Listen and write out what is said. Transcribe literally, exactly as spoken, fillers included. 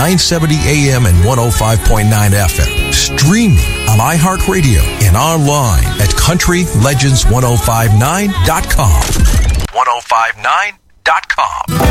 nine seventy A M and one oh five point nine F M. Streaming on iHeartRadio and online at country legends ten fifty-nine dot com. ten fifty-nine dot com.